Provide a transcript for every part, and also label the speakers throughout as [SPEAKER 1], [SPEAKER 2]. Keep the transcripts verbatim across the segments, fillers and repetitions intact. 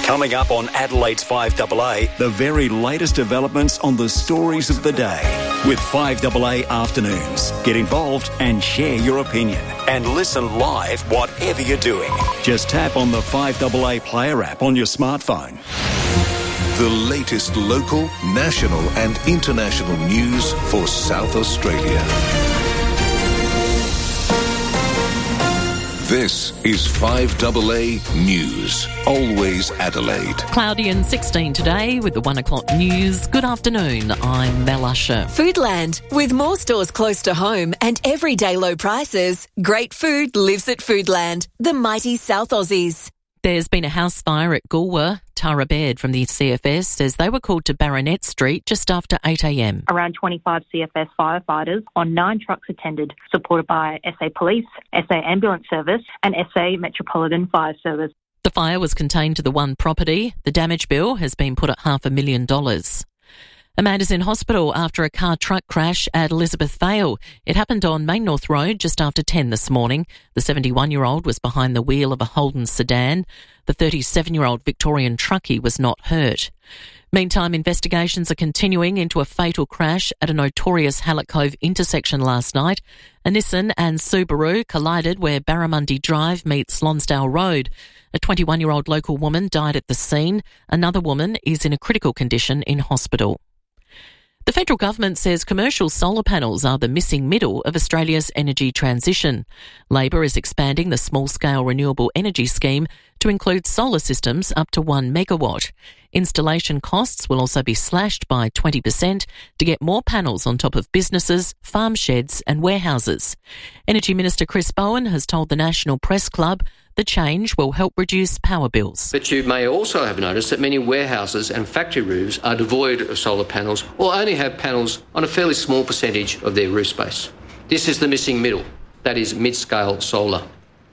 [SPEAKER 1] Coming up on Adelaide's five A A, the very latest developments on the stories of the day. With five A A Afternoons. Get involved and share your opinion. And listen live whatever you're doing. Just tap on the five A A Player app on your smartphone.
[SPEAKER 2] The latest local, national and international news for South Australia. This is five A A News. Always Adelaide.
[SPEAKER 3] Cloudy and sixteen today with the one o'clock news. Good afternoon, I'm Mel Usher.
[SPEAKER 4] Foodland. With more stores close to home and everyday low prices, great food lives at Foodland, the mighty South Aussies.
[SPEAKER 3] There's been a house fire at Goolwa. Tara Baird from the C F S says they were called to Baronet Street just after eight a.m.
[SPEAKER 5] Around twenty-five C F S firefighters on nine trucks attended, supported by S A Police, S A Ambulance Service and S A Metropolitan Fire Service.
[SPEAKER 3] The fire was contained to the one property. The damage bill has been put at half a million dollars. A man is in hospital after a car truck crash at Elizabeth Vale. It happened on Main North Road just after ten this morning. The seventy-one-year-old was behind the wheel of a Holden sedan. The thirty-seven-year-old Victorian truckie was not hurt. Meantime, investigations are continuing into a fatal crash at a notorious Hallett Cove intersection last night. A Nissan and Subaru collided where Barramundi Drive meets Lonsdale Road. A twenty-one-year-old local woman died at the scene. Another woman is in a critical condition in hospital. The federal government says commercial solar panels are the missing middle of Australia's energy transition. Labor is expanding the small-scale renewable energy scheme to include solar systems up to one megawatt. Installation costs will also be slashed by twenty percent to get more panels on top of businesses, farm sheds and warehouses. Energy Minister Chris Bowen has told the National Press Club the change will help reduce power bills.
[SPEAKER 6] But you may also have noticed that many warehouses and factory roofs are devoid of solar panels or only have panels on a fairly small percentage of their roof space. This is the missing middle, that is mid-scale solar.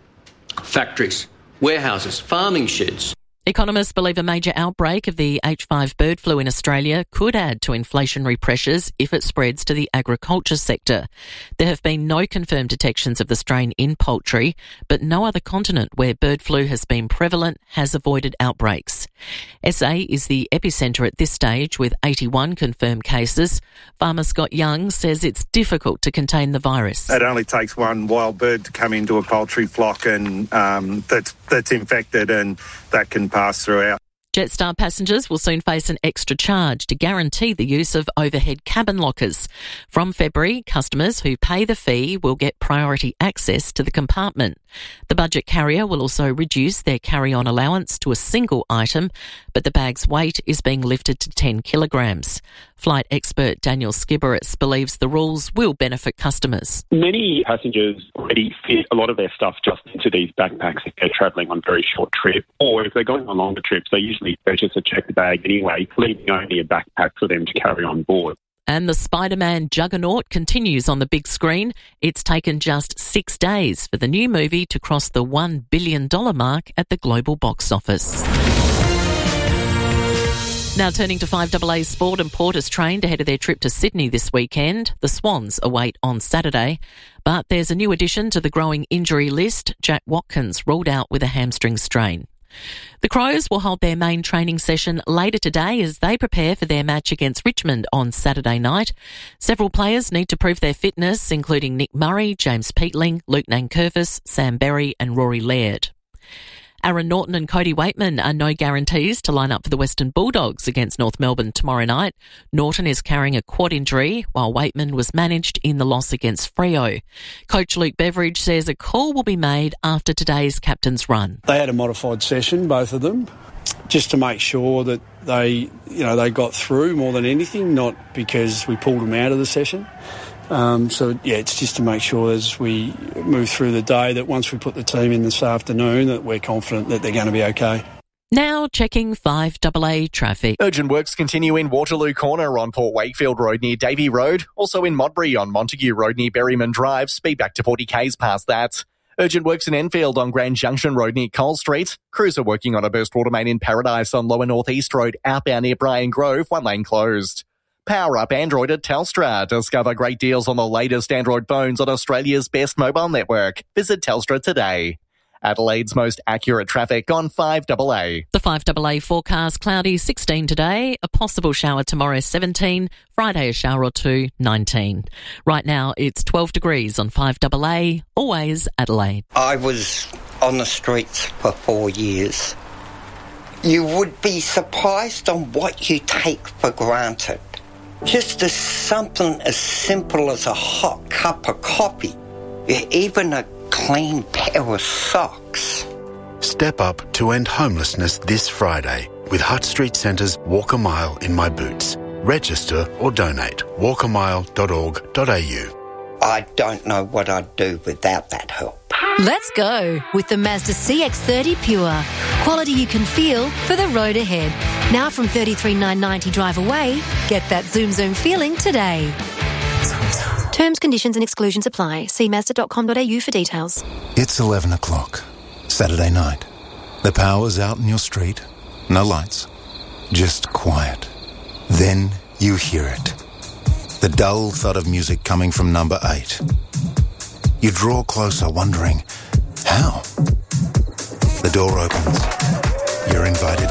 [SPEAKER 6] Factories, warehouses, farming sheds.
[SPEAKER 3] Economists believe a major outbreak of the H five bird flu in Australia could add to inflationary pressures if it spreads to the agriculture sector. There have been no confirmed detections of the strain in poultry, but no other continent where bird flu has been prevalent has avoided outbreaks. S A is the epicentre at this stage with eighty-one confirmed cases. Farmer Scott Young says it's difficult to contain the virus.
[SPEAKER 7] It only takes one wild bird to come into a poultry flock and um, that's, that's infected and that can pass throughout.
[SPEAKER 3] Jetstar passengers will soon face an extra charge to guarantee the use of overhead cabin lockers. From February, customers who pay the fee will get priority access to the compartment. The budget carrier will also reduce their carry-on allowance to a single item, but the bag's weight is being lifted to ten kilograms. Flight expert Daniel Skibberets believes the rules will benefit customers.
[SPEAKER 8] Many passengers already fit a lot of their stuff just into these backpacks if they're travelling on very short trips, or if they're going on longer trips, they usually purchase a checked bag anyway, leaving only a backpack for them to carry on board.
[SPEAKER 3] And the Spider-Man juggernaut continues on the big screen. It's taken just six days for the new movie to cross the one billion dollars mark at the global box office. Now turning to five A A Sport, and Port is trained ahead of their trip to Sydney this weekend. The Swans await on Saturday. But there's a new addition to the growing injury list. Jack Watkins ruled out with a hamstring strain. The Crows will hold their main training session later today as they prepare for their match against Richmond on Saturday night. Several players need to prove their fitness, including Nick Murray, James Peatling, Luke Nankervis, Sam Berry and Rory Laird. Aaron Norton and Cody Waitman are no guarantees to line up for the Western Bulldogs against North Melbourne tomorrow night. Norton is carrying a quad injury, while Waitman was managed in the loss against Freo. Coach Luke Beveridge says a call will be made after today's captain's run.
[SPEAKER 9] They had a modified session, both of them, just to make sure that they, you know, they got through more than anything, not because we pulled them out of the session. Um, so, yeah, it's just to make sure as we move through the day that once we put the team in this afternoon that we're confident that they're going to be okay.
[SPEAKER 3] Now checking five A A traffic.
[SPEAKER 10] Urgent works continue in Waterloo Corner on Port Wakefield Road near Davey Road. Also in Modbury on Montague Road near Berryman Drive. Speed back to forty kays past that. Urgent works in Enfield on Grand Junction Road near Cole Street. Crews are working on a burst water main in Paradise on Lower North East Road outbound near Brian Grove. One lane closed. Power up Android at Telstra. Discover great deals on the latest Android phones on Australia's best mobile network. Visit Telstra today. Adelaide's most accurate traffic on five A A.
[SPEAKER 3] The five A A forecast: cloudy sixteen today, a possible shower tomorrow seventeen, Friday a shower or two nineteen. Right now it's twelve degrees on five A A, always Adelaide.
[SPEAKER 11] I was on the streets for four years. You would be surprised on what you take for granted. Just as something as simple as a hot cup of coffee, even a clean pair of socks.
[SPEAKER 12] Step up to end homelessness this Friday with Hutt Street Centre's Walk a Mile in My Boots. Register or donate. walk a mile dot org dot a u.
[SPEAKER 11] I don't know what I'd do without that help.
[SPEAKER 13] Let's go with the Mazda C X thirty Pure. Quality you can feel for the road ahead. Now from thirty-three thousand nine hundred ninety drive away, get that zoom zoom feeling today. Terms, conditions and exclusions apply. See mazda dot com dot a u for details.
[SPEAKER 14] It's eleven o'clock, Saturday night. The power's out in your street. No lights. Just quiet. Then you hear it. The dull thud of music coming from number eight. You draw closer, wondering, how? The door opens. You're invited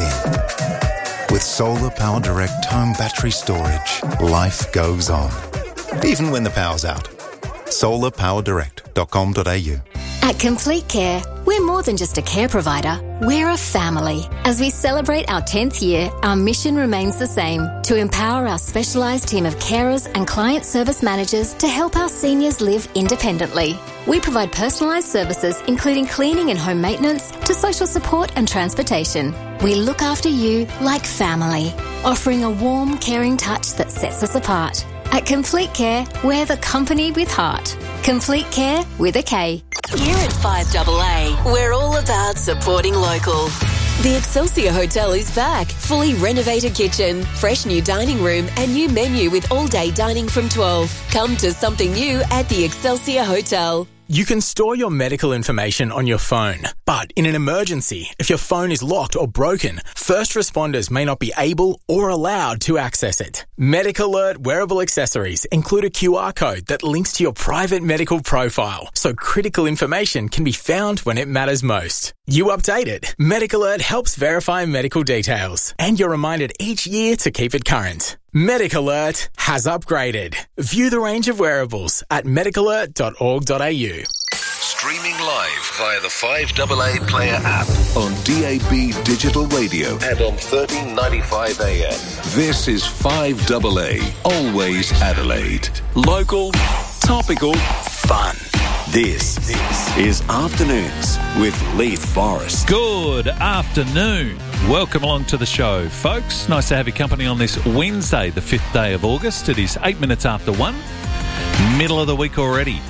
[SPEAKER 14] in. With Solar Power Direct home battery storage, life goes on. Even when the power's out. solar power direct dot com dot a u.
[SPEAKER 13] At Complete Care, we're more than just a care provider, we're a family. As we celebrate our tenth year, our mission remains the same, to empower our specialised team of carers and client service managers to help our seniors live independently. We provide personalised services including cleaning and home maintenance to social support and transportation. We look after you like family, offering a warm, caring touch that sets us apart. At Complete Care, we're the company with heart. Complete Care with a K.
[SPEAKER 4] Here at five A A, we're all about supporting local. The Excelsior Hotel is back. Fully renovated kitchen, fresh new dining room and new menu with all-day dining from twelve. Come to something new at the Excelsior Hotel.
[SPEAKER 15] You can store your medical information on your phone, but in an emergency, if your phone is locked or broken, first responders may not be able or allowed to access it. Medic Alert wearable accessories include a Q R code that links to your private medical profile, so critical information can be found when it matters most. You update it. Medic Alert helps verify medical details, and you're reminded each year to keep it current. Medic Alert has upgraded. View the range of wearables at medic alert dot org dot a u.
[SPEAKER 2] Streaming live via the five A A Player app on D A B Digital Radio and on thirteen ninety-five A M. This is five A A, always Adelaide.
[SPEAKER 1] Local, topical, fun. This is Afternoons with Leith Forrest.
[SPEAKER 16] Good afternoon. Welcome along to the show, folks. Nice to have your company on this Wednesday, the fifth day of August. It is eight minutes after one. Middle of the week already.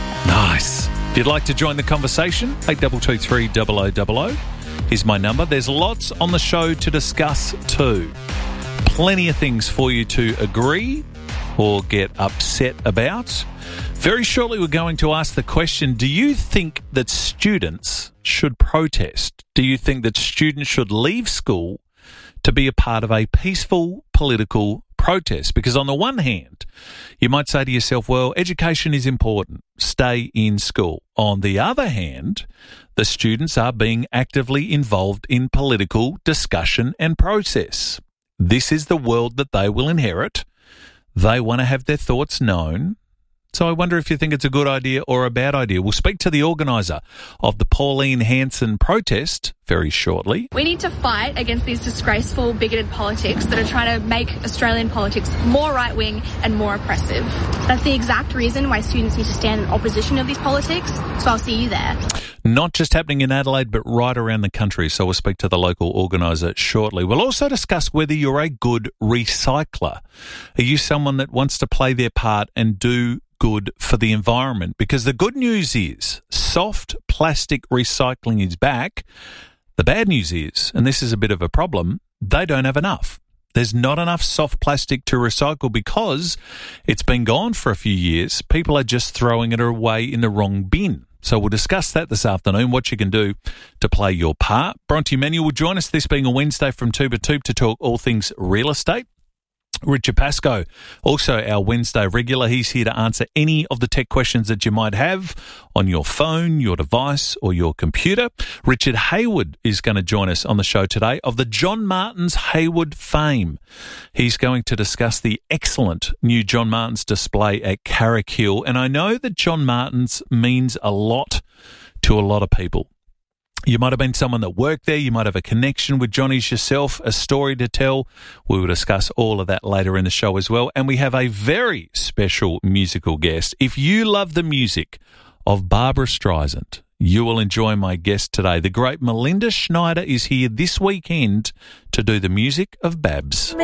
[SPEAKER 16] Nice. If you'd like to join the conversation, eight two two three double oh double oh is my number. There's lots on the show to discuss too. Plenty of things for you to agree or get upset about. Very shortly, we're going to ask the question, do you think that students should protest? Do you think that students should leave school to be a part of a peaceful political protest? Because on the one hand, you might say to yourself, well, education is important. Stay in school. On the other hand, the students are being actively involved in political discussion and process. This is the world that they will inherit. They want to have their thoughts known. So I wonder if you think it's a good idea or a bad idea. We'll speak to the organiser of the Pauline Hanson protest very shortly.
[SPEAKER 17] We need to fight against these disgraceful, bigoted politics that are trying to make Australian politics more right-wing and more oppressive. That's the exact reason why students need to stand in opposition of these politics, so I'll see you there.
[SPEAKER 16] Not just happening in Adelaide, but right around the country, so we'll speak to the local organiser shortly. We'll also discuss whether you're a good recycler. Are you someone that wants to play their part and do good for the environment? Because the good news is soft plastic recycling is back. The bad news is, and this is a bit of a problem, they don't have enough. There's not enough soft plastic to recycle because it's been gone for a few years. People are just throwing it away in the wrong bin. So we'll discuss that this afternoon, what you can do to play your part. Bronte Manuel will join us, this being a Wednesday from two to two, to talk all things real estate. Richard Pascoe, also our Wednesday regular. He's here to answer any of the tech questions that you might have on your phone, your device, or your computer. Richard Hayward is going to join us on the show today of the John Martins Hayward fame. He's going to discuss the excellent new John Martins display at Carrick-Hill. And I know that John Martins means a lot to a lot of people. You might have been someone that worked there. You might have a connection with Johnny's yourself, a story to tell. We will discuss all of that later in the show as well. And we have a very special musical guest. If you love the music of Barbra Streisand, you will enjoy my guest today. The great Melinda Schneider is here this weekend to do the music of Babs.